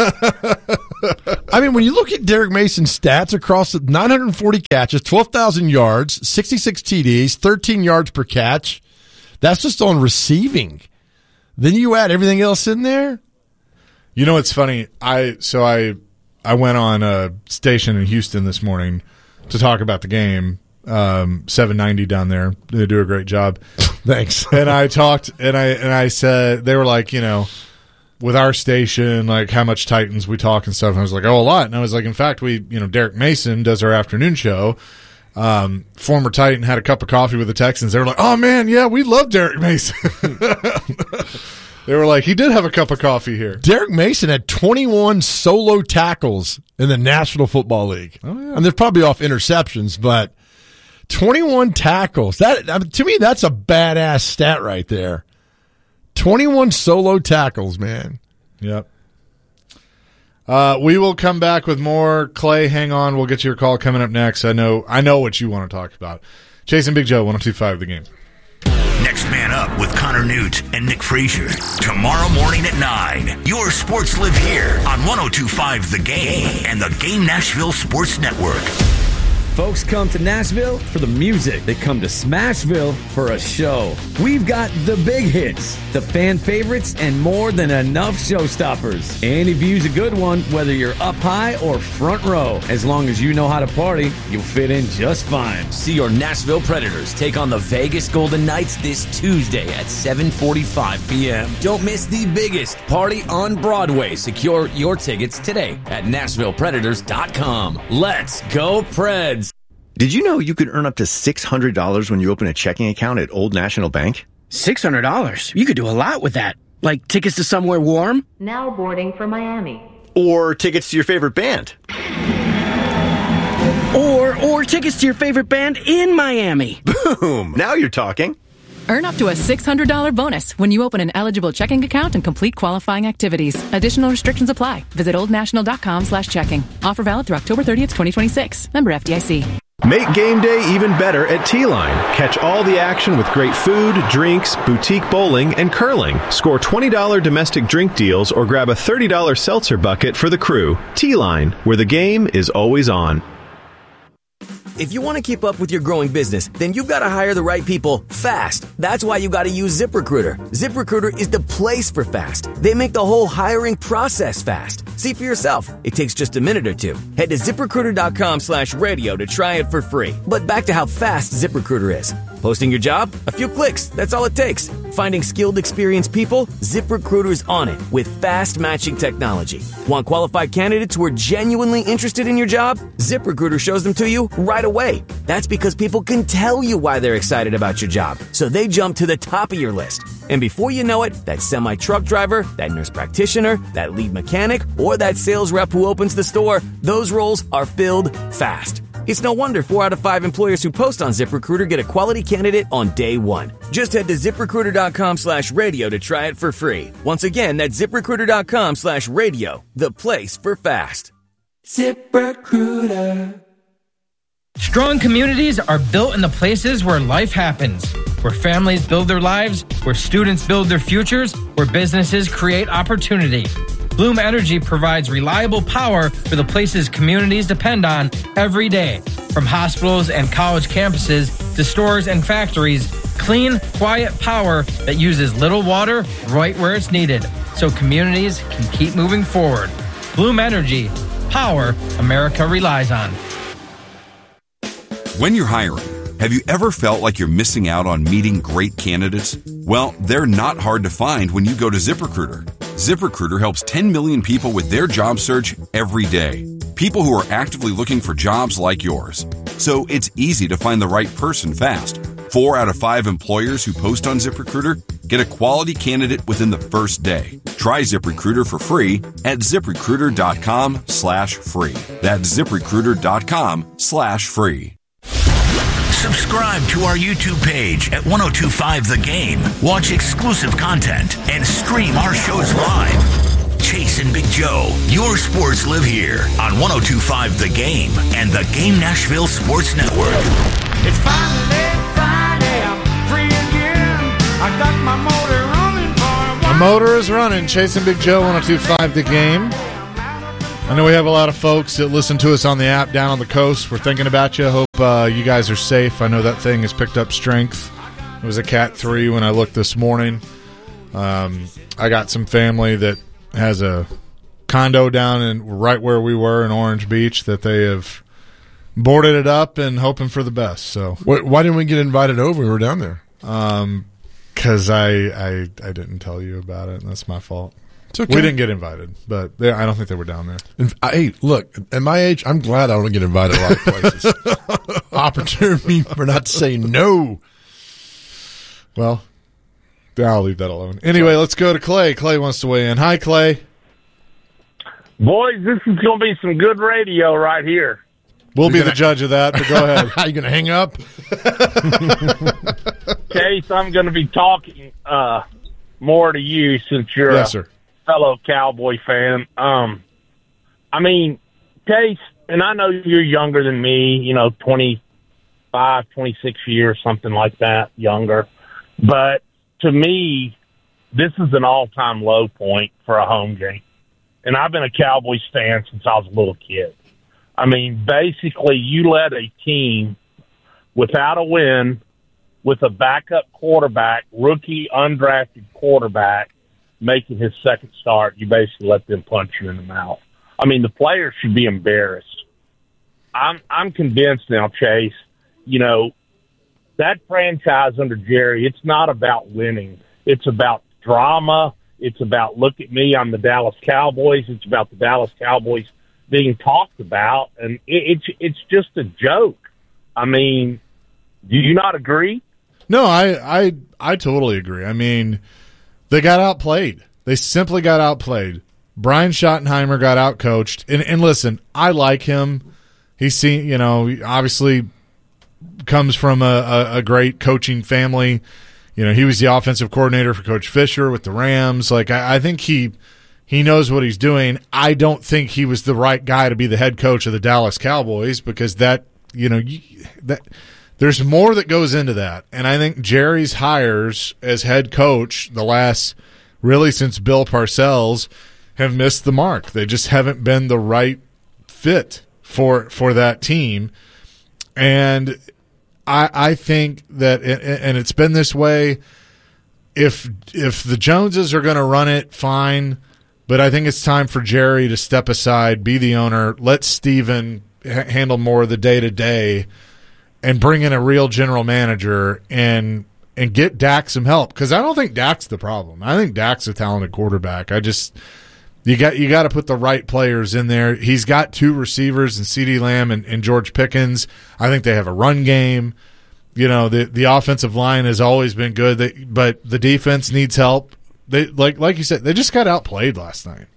I mean, when you look at Derek Mason's stats across the nine hundred forty catches, twelve thousand yards, sixty-six T Ds, thirteen yards per catch, that's just on receiving. Then you add everything else in there. You know what's funny? I so I I went on a station in Houston this morning to talk about the game. Um, seven ninety down there. They do a great job. Thanks. And I talked, and I and I said, they were like, you know, with our station, like how much Titans we talk and stuff. And I was like, oh, a lot. And I was like, in fact, we, you know, Derek Mason does our afternoon show. Um, former Titan had a cup of coffee with the Texans. They were like, oh man, yeah, we love Derek Mason. They were like, he did have a cup of coffee here. Derek Mason had twenty-one solo tackles in the National Football League. Oh, yeah. And they're probably off interceptions, but twenty-one tackles. That I mean, to me, that's a badass stat right there. twenty-one solo tackles, man. Yep. Uh, we will come back with more. Clay, hang on. We'll get to your call coming up next. I know I know what you want to talk about. Chasing Big Joe, one oh two point five The Game. Next Man Up with Connor Newt and Nick Frazier. Tomorrow morning at nine. Your sports live here on one oh two point five The Game and the Game Nashville Sports Network. Folks come to Nashville for the music. They come to Smashville for a show. We've got the big hits, the fan favorites, and more than enough showstoppers. Any view's a good one, whether you're up high or front row. As long as you know how to party, you'll fit in just fine. See your Nashville Predators take on the Vegas Golden Knights this Tuesday at seven forty-five p.m. Don't miss the biggest party on Broadway. Secure your tickets today at Nashville Predators dot com. Let's go Preds! Did you know you could earn up to six hundred dollars when you open a checking account at Old National Bank? six hundred dollars? You could do a lot with that. Like tickets to somewhere warm? Now boarding for Miami. Or tickets to your favorite band? Or, or tickets to your favorite band in Miami. Boom! Now you're talking. Earn up to a six hundred dollars bonus when you open an eligible checking account and complete qualifying activities. Additional restrictions apply. Visit oldnational.com slash checking. Offer valid through October thirtieth, twenty twenty-six. Member F D I C. Make game day even better at T-Line. Catch all the action with great food, drinks, boutique bowling, and curling. Score twenty dollars domestic drink deals or grab a thirty dollars seltzer bucket for the crew. T-Line, where the game is always on. If you want to keep up with your growing business, then you've got to hire the right people fast. That's why you got to use ZipRecruiter. ZipRecruiter is the place for fast. They make the whole hiring process fast. See for yourself. It takes just a minute or two. Head to ZipRecruiter.com slash radio to try it for free. But back to how fast ZipRecruiter is. Posting your job? A few clicks. That's all it takes. Finding skilled, experienced people? ZipRecruiter's on it with fast matching technology. Want qualified candidates who are genuinely interested in your job? ZipRecruiter shows them to you right away. That's because people can tell you why they're excited about your job. So they jump to the top of your list. And before you know it, that semi-truck driver, that nurse practitioner, that lead mechanic, or that sales rep who opens the store, those roles are filled fast. It's no wonder four out of five employers who post on ZipRecruiter get a quality candidate on day one. Just head to ZipRecruiter.com slash radio to try it for free. Once again, that's ZipRecruiter.com slash radio, the place for fast. ZipRecruiter. Strong communities are built in the places where life happens, where families build their lives, where students build their futures, where businesses create opportunity. Bloom Energy provides reliable power for the places communities depend on every day. From hospitals and college campuses to stores and factories, clean, quiet power that uses little water right where it's needed, so communities can keep moving forward. Bloom Energy, power America relies on. When you're hiring, have you ever felt like you're missing out on meeting great candidates? Well, they're not hard to find when you go to ZipRecruiter. ZipRecruiter helps ten million people with their job search every day. People who are actively looking for jobs like yours. So it's easy to find the right person fast. Four out of five employers who post on ZipRecruiter get a quality candidate within the first day. Try ZipRecruiter for free at ZipRecruiter.com slash free. That's ZipRecruiter.com slash free. Subscribe to our YouTube page at one oh two point five The Game. Watch exclusive content and stream our shows live. Chase and Big Joe. Your sports live here on one oh two point five The Game and the Game Nashville Sports Network. It's finally Friday. I'm free again. I got my motor running for a The motor is running. Chase and Big Joe, one oh two point five The Game. I know we have a lot of folks that listen to us on the app down on the coast. We're thinking about you. Hope uh, you guys are safe. I know that thing has picked up strength. It was a Cat three when I looked this morning. Um, I got some family that has a condo down in right where we were in Orange Beach that they have boarded it up and hoping for the best. So why, why didn't we get invited over when we were down there? Um, because I, I I didn't tell you about it, and that's my fault. It's okay. We didn't get invited, but they, I don't think they were down there. And, hey, look, at my age, I'm glad I don't get invited a lot of places. Opportunity for not to say no. Well, I'll leave that alone. Anyway, let's go to Clay. Clay wants to weigh in. Hi, Clay. Boys, this is going to be some good radio right here. We'll be the judge of that, but go ahead. Are you going to hang up? Case, I'm going to be talking uh, more to you since you're yes, a sir. fellow Cowboy fan. Um, I mean, Case, and I know you're younger than me, you know, twenty-five, twenty-six years, something like that, younger. But to me, this is an all-time low point for a home game. And I've been a Cowboys fan since I was a little kid. I mean, basically, you let a team without a win, with a backup quarterback, rookie, undrafted quarterback, making his second start, you basically let them punch you in the mouth. I mean, the players should be embarrassed. I'm I'm convinced now, Chase, you know, that franchise under Jerry, it's not about winning. It's about drama. It's about, look at me, I'm the Dallas Cowboys. It's about the Dallas Cowboys being talked about, and it, it's it's just a joke. I mean, do you not agree? No, I, I I totally agree. I mean, they got outplayed. They simply got outplayed. Brian Schottenheimer got outcoached. And, and listen, I like him. He's seen, you know, obviously comes from a, a, a great coaching family. You know, he was the offensive coordinator for Coach Fisher with the Rams. Like, I, I think he he knows what he's doing. I don't think he was the right guy to be the head coach of the Dallas Cowboys because that, you know, you, that there's more that goes into that. And I think Jerry's hires as head coach the last, really since Bill Parcells, have missed the mark. They just haven't been the right fit for for that team. And I, I think that, and it's been this way, if if the Joneses are going to run it, fine. But I think it's time for Jerry to step aside, be the owner, let Steven ha- handle more of the day-to-day, and bring in a real general manager and and get Dak some help. Because I don't think Dak's the problem. I think Dak's a talented quarterback. I just you got you got to put the right players in there. He's got two receivers in CeeDee Lamb and, and George Pickens. I think they have a run game. You know, the the offensive line has always been good, they, but the defense needs help. They like like you said, they just got outplayed last night.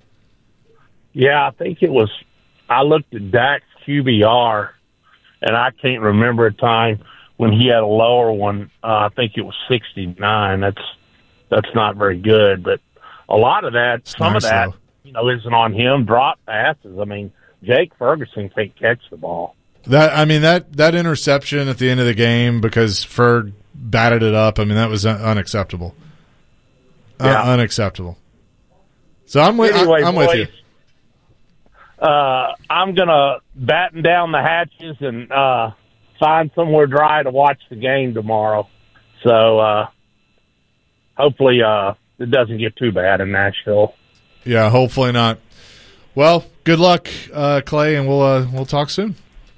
Yeah, I think it was. I looked at Dak's Q B R, and I can't remember a time when he had a lower one. Uh, I think it was sixty-nine. That's that's not very good, but a lot of that, It's some nice, of that, though. you know, isn't on him. Drop passes. I mean, Jake Ferguson can't catch the ball. That I mean that that interception at the end of the game because Ferg batted it up. I mean that was un- unacceptable. Yeah. Uh, unacceptable. So I'm with Anyway, I, I'm boys, with you. Uh, I'm gonna batten down the hatches and uh, find somewhere dry to watch the game tomorrow. So uh, hopefully uh, it doesn't get too bad in Nashville. Yeah, hopefully not. Well, good luck, uh, Clay, and we'll uh, we'll talk soon.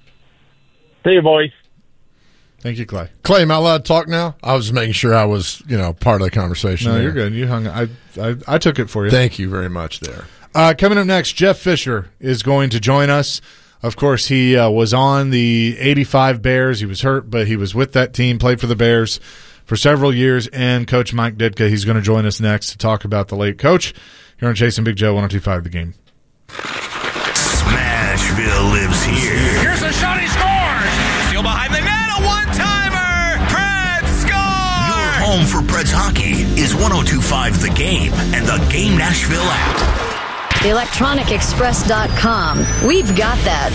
See you, boys. Thank you, Clay. Clay, am I allowed to talk now? I was just making sure I was, you know, part of the conversation. No, there. you're good. You hung. I, I I took it for you. Thank you very much. There. Uh, coming up next, Jeff Fisher is going to join us. Of course, he uh, was on the eighty-five Bears. He was hurt, but he was with that team, played for the Bears for several years, and Coach Mike Ditka, he's going to join us next to talk about the late coach here on Chase and Big Joe, one oh two point five The Game. Smashville lives here. Here's a shot, he scores! Still behind the net, a one-timer! Preds score! Your home for Preds hockey is one oh two point five The Game and the Game Nashville app. electronic express dot com. We've got that.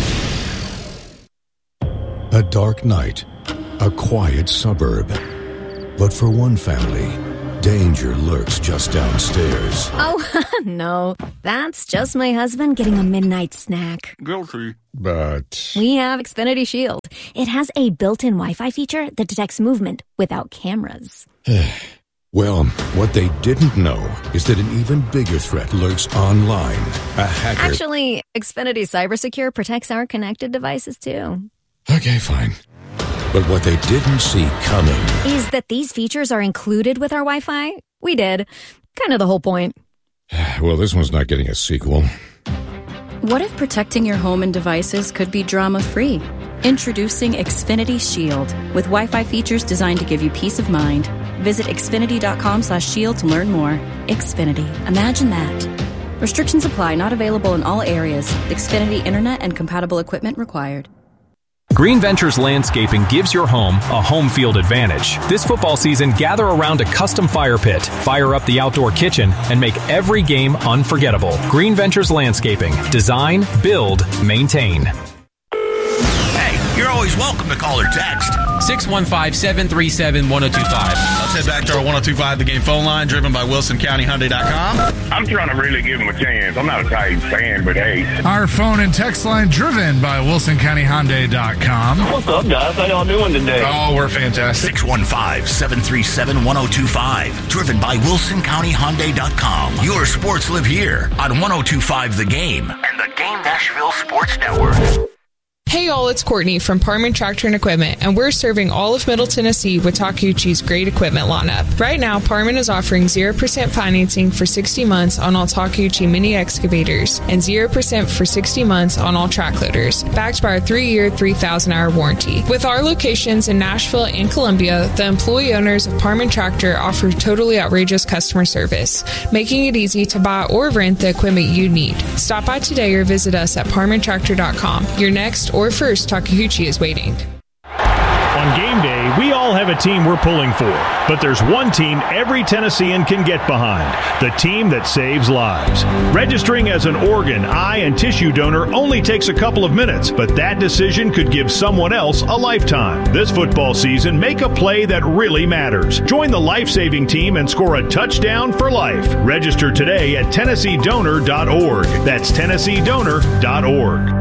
A dark night, a quiet suburb. But for one family, danger lurks just downstairs. Oh, no. That's just my husband getting a midnight snack. Guilty. But We have Xfinity Shield. It has a built-in Wi-Fi feature that detects movement without cameras. well, what they didn't know is that an even bigger threat lurks online. A hacker. Actually, Xfinity CyberSecure protects our connected devices, too. Okay, fine. But what they didn't see coming Is that these features are included with our Wi-Fi? We did. Kind of the whole point. well, this one's not getting a sequel. What if protecting your home and devices could be drama-free? Introducing Xfinity Shield, with Wi-Fi features designed to give you peace of mind. Visit xfinity.com slash shield to learn more. Xfinity. Imagine that. Restrictions apply. Not available in all areas. Xfinity Internet and compatible equipment required. Green Ventures Landscaping gives your home a home field advantage. This football season, gather around a custom fire pit, fire up the outdoor kitchen, and make every game unforgettable. Green Ventures Landscaping. Design, build, maintain. Hey, you're always welcome to call or text. six one five, seven three seven, one oh two five. Let's head back to our one oh two five The Game phone line, driven by Wilson County Hyundai dot com. I'm trying to really give him a chance. I'm not a Titans fan, but hey. Our phone and text line driven by Wilson County Hyundai dot com. What's up, guys? How y'all doing today? Oh, we're fantastic. six one five, seven three seven, one oh two five. Driven by Wilson County Hyundai dot com. Your sports live here on one oh two five The Game and the Game Nashville Sports Network. Hey all, it's Courtney from Parman Tractor and Equipment, and we're serving all of Middle Tennessee with Takeuchi's great equipment lineup. Right now, Parman is offering zero percent financing for sixty months on all Takeuchi mini excavators and zero percent for sixty months on all track loaders, backed by our three-year, three thousand hour warranty. With our locations in Nashville and Columbia, the employee owners of Parman Tractor offer totally outrageous customer service, making it easy to buy or rent the equipment you need. Stop by today or visit us at parman tractor dot com. Your next or first Takeuchi is waiting. On game day, we all have a team we're pulling for, but there's one team every Tennessean can get behind, the team that saves lives. Registering as an organ, eye, and tissue donor only takes a couple of minutes, but that decision could give someone else a lifetime. This football season, make a play that really matters. Join the life-saving team and score a touchdown for life. Register today at tennessee donor dot org. That's tennessee donor dot org.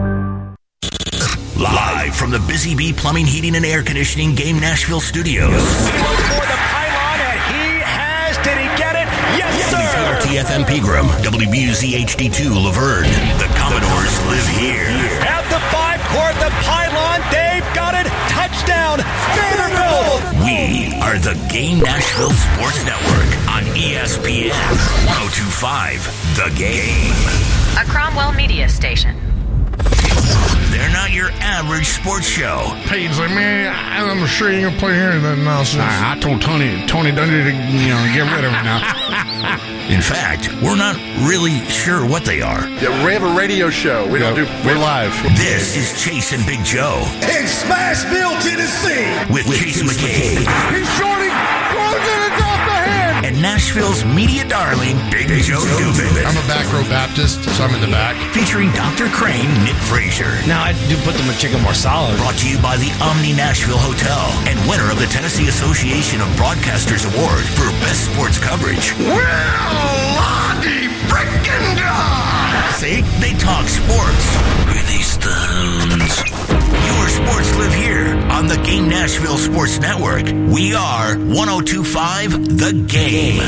Live from the Busy Bee Plumbing, Heating, and Air Conditioning Game Nashville Studios. For the pylon, and he has. Did he get it? Yes, sir. T F M Pegram, W B U Z H D two Laverne. The Commodores live here. At the five court, the pylon, they've got it. Touchdown, Vanderbilt. We are the Game Nashville Sports Network on E S P N one oh two five The Game. A Cromwell media station. They're not your average sports show. Payne's like, man, I'm sure you ain't gonna play here and that nonsense. I, I told Tony, Tony Dundee to, you know, get rid of it now. In fact, we're not really sure what they are. Yeah, we have a radio show. We yeah, don't do. We're live. This is Chase and Big Joe In Smashville, Tennessee. with, with Chase McCabe. He's shorting, closing it off the head. And Nashville's media darling, Big Joe Dubin. I'm a back row Baptist, so I'm in the back. Featuring Doctor Crane, Nick Frazier. Now, I do put the chicken more solid. Brought to you by the Omni Nashville Hotel and winner of the Tennessee Association of Broadcasters Award for Best Sports Coverage. Well, Lottie frickin' da! See? They talk sports. Release the hounds. Your sports live here on the Game Nashville Sports Network. We are one oh two five The Game.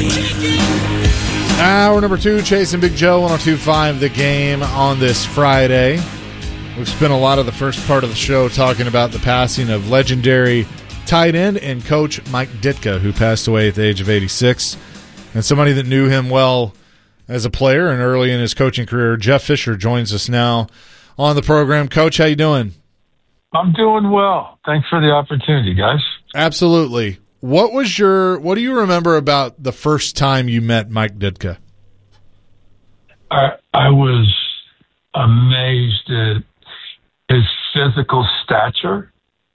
Hour number two, Chase and Big Joe, one oh two five The Game on this Friday. We've spent a lot of the first part of the show talking about the passing of legendary tight end and coach Mike Ditka, who passed away at the age of eighty-six. And somebody that knew him well as a player and early in his coaching career, Jeff Fisher, joins us now on the program. Coach, how you doing? I'm doing well. Thanks for the opportunity, guys. Absolutely. What was your? What do you remember about the first time you met Mike Ditka? I, I was amazed at his physical stature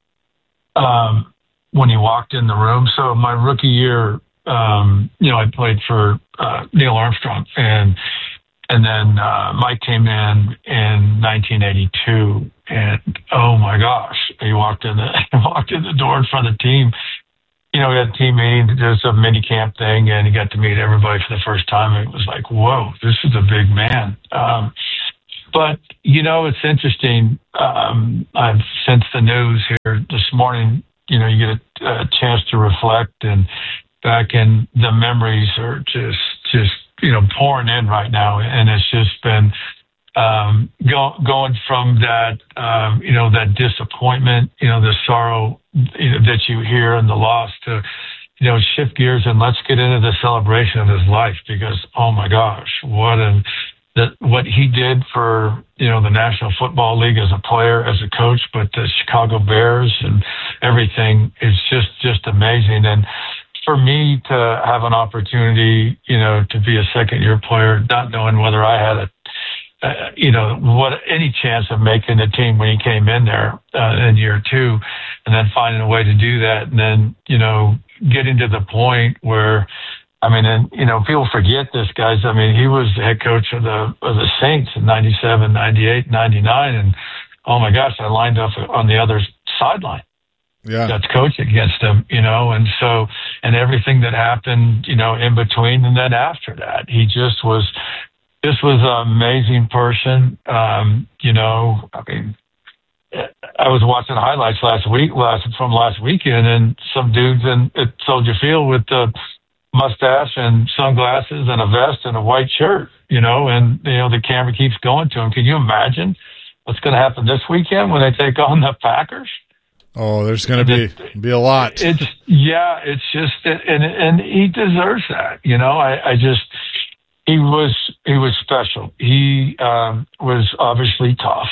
um, when he walked in the room. So my rookie year, um, you know, I played for uh, Neil Armstrong, and and then uh, Mike came in in nineteen eighty-two, and oh my gosh, he walked in the he walked in the door in front of the team. You know, we had a team meeting, there's a mini camp thing, and he got to meet everybody for the first time. And it was like, whoa, this is a big man. Um, but, you know, it's interesting. Um, I've since the news here this morning, you know, you get a, a chance to reflect, and back in the memories are just, just, you know, pouring in right now. And it's just been um, go, going from that, um, you know, that disappointment, you know, the sorrow you know, that you hear and the loss to, you know, shift gears and let's get into the celebration of his life, because, oh my gosh, what an, that what he did for, you know, the National Football League as a player, as a coach, but the Chicago Bears and everything is just, just amazing. And for me to have an opportunity, you know, to be a second year player, not knowing whether I had a, uh, you know, what any chance of making the team when he came in there uh, in year two, and then finding a way to do that, and then, you know, getting to the point where, I mean, and, you know, people forget this, guys. I mean, he was the head coach of the of the Saints in ninety-seven, ninety-eight, ninety-nine, and oh my gosh, I lined up on the other sideline. Yeah, that's coaching against him, you know, and so, and everything that happened, you know, in between, and then after that, he just was, this was an amazing person. Um, you know, I mean, I was watching highlights last week, last from last weekend, and some dudes in at Soldier Field with the mustache and sunglasses and a vest and a white shirt, you know, and, you know, the camera keeps going to him. Can you imagine what's going to happen this weekend when they take on the Packers? Oh, there's going to be be a lot. It's yeah, it's just and and he deserves that. You know, I, I just he was he was special. He um, was obviously tough.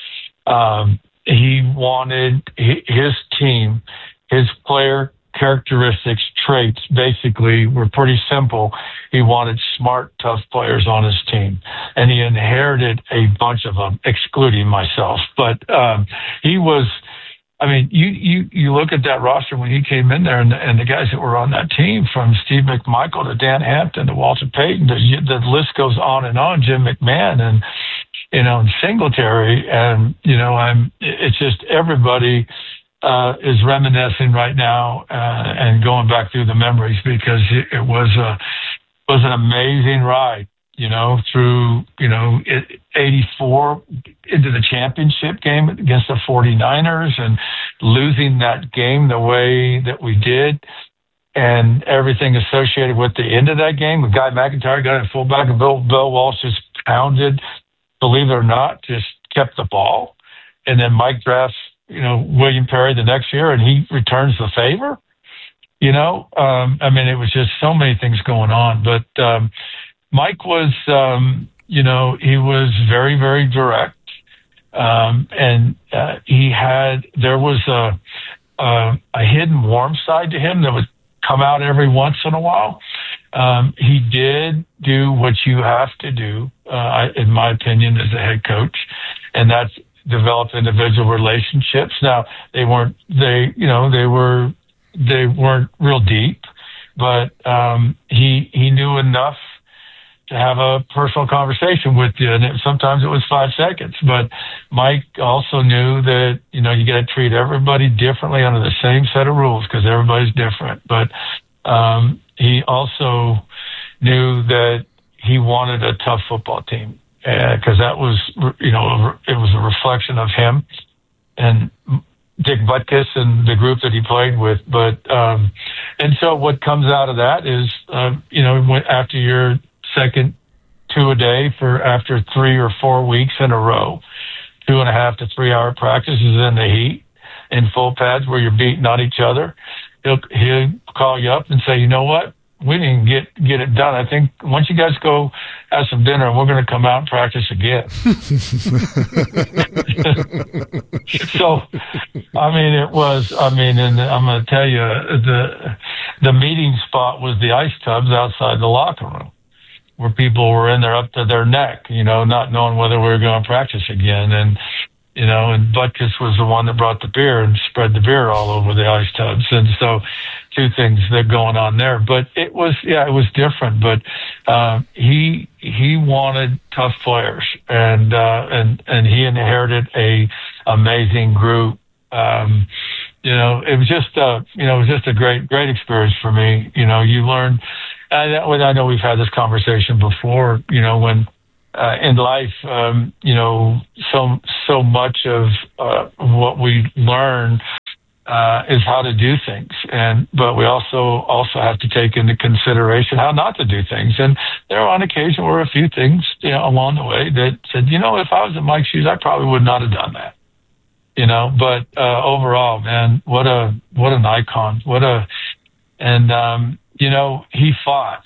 Um, he wanted his team, his player characteristics, traits, basically were pretty simple. He wanted smart, tough players on his team, and he inherited a bunch of them, excluding myself. But um, he was. I mean, you, you, you look at that roster when he came in there, and the, and the guys that were on that team, from Steve McMichael to Dan Hampton to Walter Payton, the, the list goes on and on. Jim McMahon and you know and Singletary, and you know I'm. It's just everybody uh, is reminiscing right now uh, and going back through the memories, because it, it was a was an amazing ride. You know, through, you know, eighty-four into the championship game against the forty-niners, and losing that game the way that we did, and everything associated with the end of that game. With Guy McIntyre got at fullback, and Bill, Bill Walsh just pounded, believe it or not, just kept the ball. And then Mike drafts, you know, William Perry the next year, and he returns the favor. You know, um, I mean, it was just so many things going on. But, um, Mike was, um, you know, he was very, very direct. Um, and uh, he had, there was a, a, a hidden warm side to him that would come out every once in a while. Um, he did do what you have to do, uh, in my opinion, as a head coach, and that's develop individual relationships. Now, they weren't, they, you know, they were, they weren't real deep, but um, he, he knew enough to have a personal conversation with you. And it, sometimes it was five seconds, but Mike also knew that, you know, you got to treat everybody differently under the same set of rules, because everybody's different. But um, he also knew that he wanted a tough football team, because uh, that was, you know, it was a reflection of him and Dick Butkus and the group that he played with. But, um, and so what comes out of that is, uh, you know, when, after your second two a day for after three or four weeks in a row, two and a half to three hour practices in the heat, in full pads where you're beating on each other. He'll, he'll call you up and say, you know what? We didn't get, get it done. I think once you guys go have some dinner, and we're going to come out and practice again. So, I mean, it was, I mean, and I'm going to tell you, the, the meeting spot was the ice tubs outside the locker room, where people were in there up to their neck, you know, not knowing whether we were going to practice again. And, you know, and Butkus was the one that brought the beer and spread the beer all over the ice tubs. And so two things that are going on there. But it was, yeah, it was different. But uh, he he wanted tough players, and uh, and and he inherited a amazing group. Um, you know, it was just uh, you know, it was just a great great experience for me. You know, you learn. I, I know we've had this conversation before. You know, when uh, in life, um, you know, so so much of uh, what we learn uh, is how to do things, and but we also also have to take into consideration how not to do things. And there on occasion were a few things, you know, along the way that said, you know, if I was in Mike's shoes, I probably would not have done that. You know, but uh, overall, man, what a what an icon, what a and um, you know, he fought.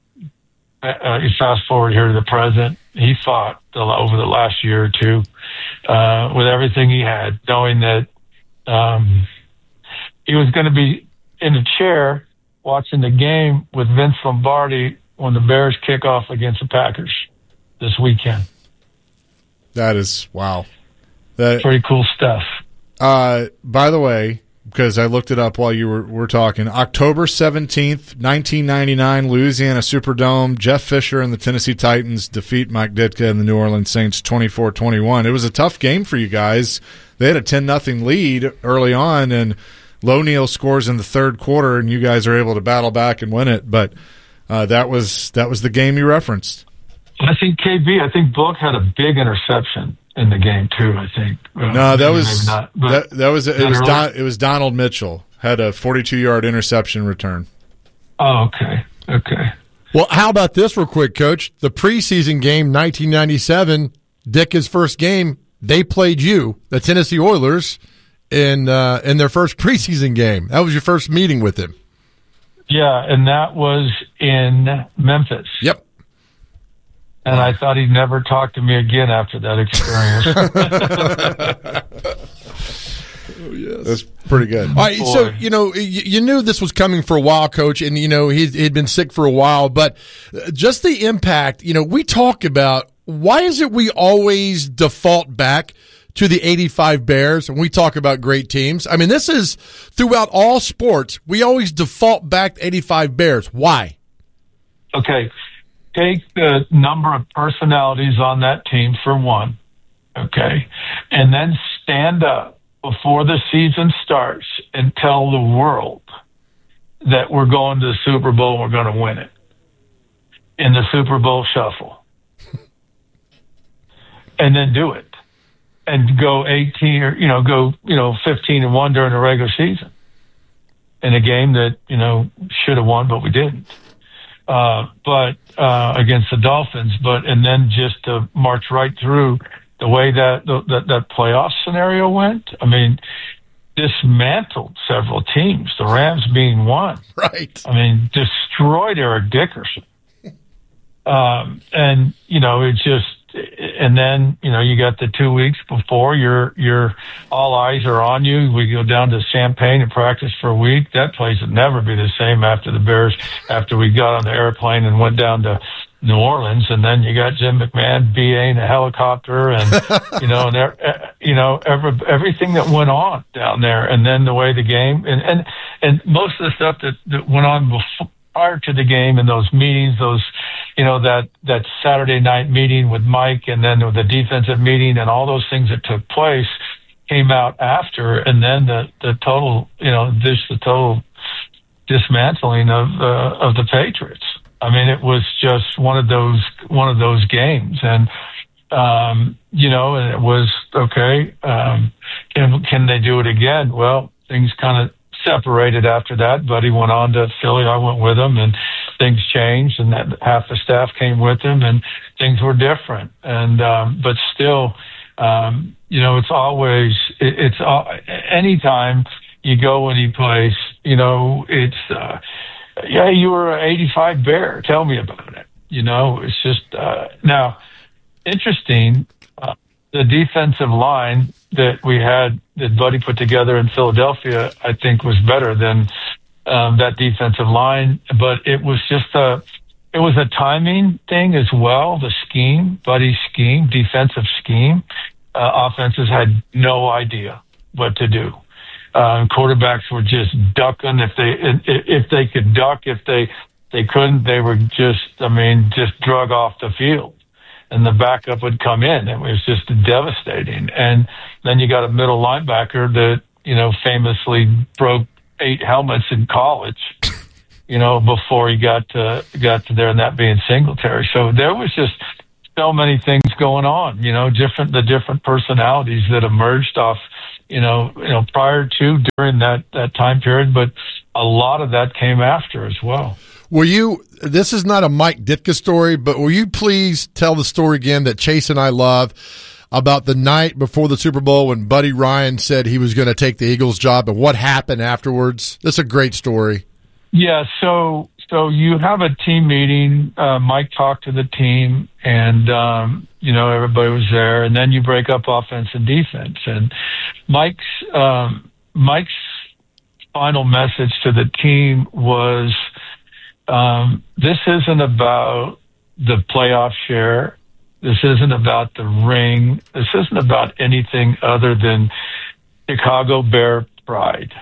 Uh, you fast forward here to the present, he fought the, over the last year or two uh, with everything he had, knowing that um, he was going to be in a chair watching the game with Vince Lombardi when the Bears kick off against the Packers this weekend. That is, wow. That, pretty cool stuff. Uh, by the way, because I looked it up while you were, were talking, October seventeenth, nineteen ninety-nine, Louisiana Superdome, Jeff Fisher and the Tennessee Titans defeat Mike Ditka and the New Orleans Saints twenty-four twenty-one. It was a tough game for you guys. They had a ten nothing lead early on, and Loneal scores in the third quarter, and you guys are able to battle back and win it. But uh, that was that was the game you referenced. I think K B, I think Book had a big interception in the game too. I think. Uh, no, that maybe, was maybe not, that, that was it that was early? Don, it was Donald Mitchell had a forty-two yard interception return. Oh, okay, okay. Well, how about this real quick, Coach? The preseason game, nineteen ninety-seven, Dick's first game, they played you, the Tennessee Oilers, in uh, in their first preseason game. That was your first meeting with him. Yeah, and that was in Memphis. Yep. And I thought he'd never talk to me again after that experience. Oh, yes. That's pretty good. All right, Boy. so, you know, you, you knew this was coming for a while, Coach, and, you know, he, he'd been sick for a while, but just the impact, you know, we talk about why is it we always default back to the eighty-five Bears when we talk about great teams? I mean, this is throughout all sports, we always default back to eighty-five Bears. Why? Okay. Take the number of personalities on that team for one, okay, and then stand up before the season starts and tell the world that we're going to the Super Bowl and we're going to win it in the Super Bowl shuffle. And then do it. And go eighteen or, you know, go, you know, fifteen and one during the regular season in a game that, you know, should have won, but we didn't. Uh, but uh, against the Dolphins, but and then just to march right through the way that that that playoff scenario went. I mean, dismantled several teams. The Rams being one. Right. I mean, destroyed Eric Dickerson. Um, and you know, it just. And then, you know, you got the two weeks before you're, you're, all eyes are on you. We go down to Champaign and practice for a week. That place would never be the same after the Bears, after we got on the airplane and went down to New Orleans. And then you got Jim McMahon B A in a helicopter and, you know, and, there, you know, every, everything that went on down there. And then the way the game and, and, and most of the stuff that, that went on before, prior to the game and those meetings, those, you know, that, that Saturday night meeting with Mike and then the defensive meeting and all those things that took place came out after. And then the, the total, you know, this, the total dismantling of, uh, of the Patriots. I mean, it was just one of those, one of those games. And, um, you know, and it was, okay, um, can, can they do it again? Well, things kind of separated after that. Buddy went on to Philly. I went with him, and things changed, and that half the staff came with him, and things were different. And um, but still, um, you know, it's always it, it's uh, anytime you go any place, you know, it's uh, yeah, you were an eighty-five Bear. Tell me about it. You know, it's just uh, now interesting. Uh, the defensive line that we had that Buddy put together in Philadelphia, I think was better than um, that defensive line, but it was just a, it was a timing thing as well. The scheme, Buddy's scheme, defensive scheme, uh, offenses had no idea what to do. Uh, quarterbacks were just ducking. If they if they could duck, if they they couldn't, they were just, I mean, just drug off the field. And the backup would come in. It was just devastating. And then you got a middle linebacker that, you know, famously broke eight helmets in college, you know, before he got to, got to there, and that being Singletary. So there was just so many things going on, you know, different, the different personalities that emerged off, you know, you know, prior to, during that, that time period, but a lot of that came after as well. Will you, this is not a Mike Ditka story, but will you please tell the story again that Chase and I love about the night before the Super Bowl when Buddy Ryan said he was going to take the Eagles job and what happened afterwards? That's a great story. Yeah, so so you have a team meeting. Uh, Mike talked to the team, and um, you know, everybody was there. And then you break up offense and defense. And Mike's um, Mike's final message to the team was, um, "This isn't about the playoff share. This isn't about the ring. This isn't about anything other than Chicago Bear pride."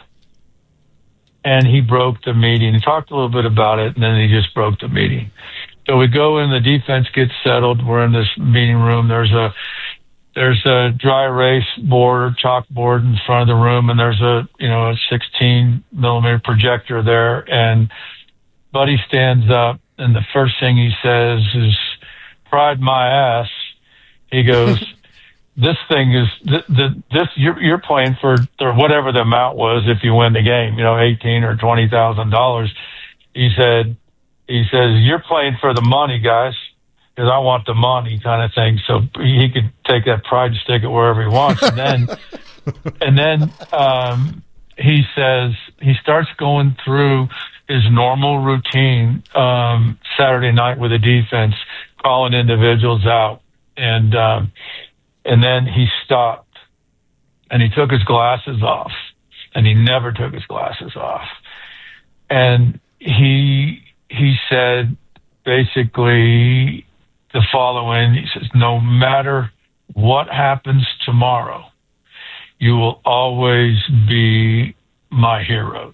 And he broke the meeting. He talked a little bit about it, and then he just broke the meeting. So we go in, the defense gets settled. We're in this meeting room. There's a there's a dry erase board, chalkboard in front of the room, and there's a you know a sixteen millimeter projector there. And Buddy stands up, and the first thing he says is, "Pride my ass." He goes, "This thing is th- th- this. You're, you're playing for or whatever the amount was if you win the game. You know, eighteen or twenty thousand dollars." He said, "He says you're playing for the money, guys, because I want the money," kind of thing. So he could take that pride and stick it wherever he wants. And then, and then um, he says he starts going through his normal routine um, Saturday night with the defense, calling individuals out, and um, and then he stopped, and he took his glasses off, and he never took his glasses off, and he he said basically the following. He says, "No matter what happens tomorrow, you will always be my heroes."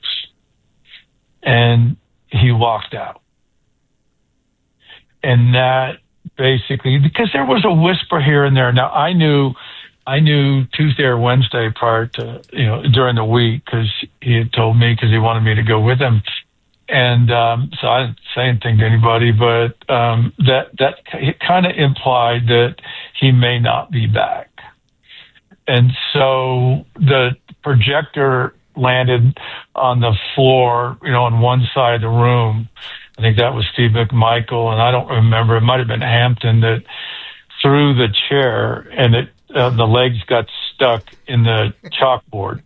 And he walked out. And that basically, because there was a whisper here and there. Now, I knew I knew Tuesday or Wednesday prior to, you know, during the week, because he had told me, because he wanted me to go with him. And um, so I didn't say anything to anybody, but um, that, that it kind of implied that he may not be back. And so the projector landed on the floor, you know, on one side of the room. I think that was Steve McMichael, and I don't remember. It might have been Hampton that threw the chair, and it uh, the legs got stuck in the chalkboard,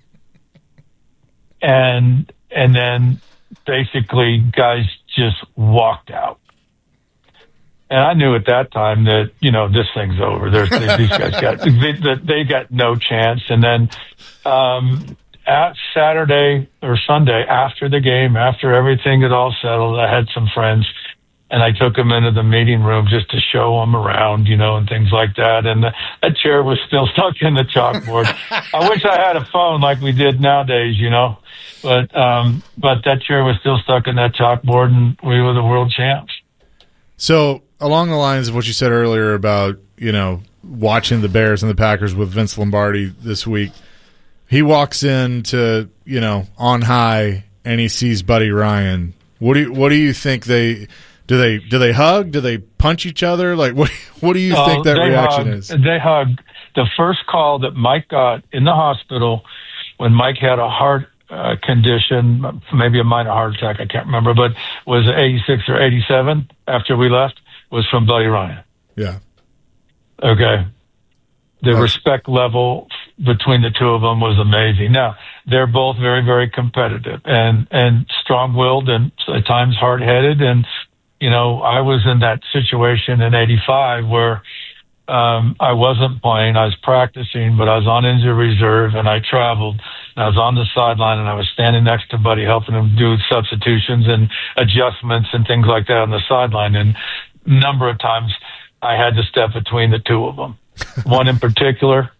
and and then basically guys just walked out. And I knew at that time that, you know, this thing's over. There's these guys got they, they got no chance. And then um, at Saturday or Sunday after the game, after everything had all settled, I had some friends, and I took them into the meeting room just to show them around, you know, and things like that. And the, that chair was still stuck in the chalkboard. I wish I had a phone like we did nowadays, you know, but um, but that chair was still stuck in that chalkboard, and we were the world champs. So along the lines of what you said earlier about, you know, watching the Bears and the Packers with Vince Lombardi this week, he walks into, you know, on high, and he sees Buddy Ryan. What do you, what do you think they do? They do they hug? Do they punch each other? Like, what what do you uh, think that reaction hug, is? They hug. The first call that Mike got in the hospital when Mike had a heart uh, condition, maybe a minor heart attack, I can't remember, but was eighty-six or eighty-seven after we left, was from Buddy Ryan. Yeah. Okay. The That's- respect level between the two of them was amazing. Now, they're both very, very competitive and, and strong-willed and at times hard-headed. And, you know, I was in that situation in eighty-five where um, I wasn't playing. I was practicing, but I was on injury reserve, and I traveled. And I was on the sideline, and I was standing next to Buddy, helping him do substitutions and adjustments and things like that on the sideline. And a number of times I had to step between the two of them. One in particular,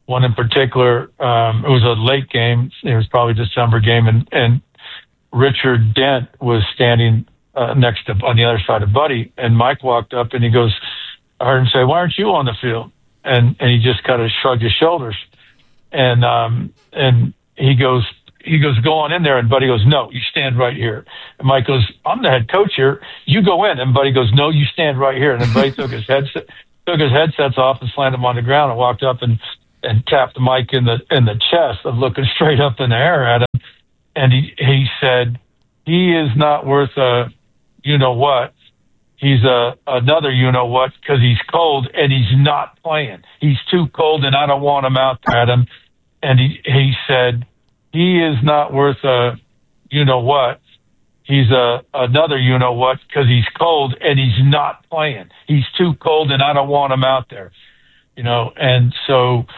one in particular. Um, it was a late game. It was probably a December game, and, and Richard Dent was standing uh, next to on the other side of Buddy, and Mike walked up and he goes, I heard him say, "Why aren't you on the field?" And and he just kind of shrugged his shoulders, and um and he goes he goes go on in there, and Buddy goes, "No, you stand right here." And Mike goes, "I'm the head coach here. You go in." And Buddy goes, "No, you stand right here." And then Buddy took his headset took his headsets off and slammed them on the ground and walked up and and tapped Mike in the in the chest of looking straight up in the air at him. And he, he said, "He is not worth a you know what. He's a another you know what because he's cold and he's not playing. He's too cold and I don't want him out there at him." And he, he said, "He is not worth a you know what. He's a another you know what because he's cold and he's not playing. He's too cold and I don't want him out there." You know, and so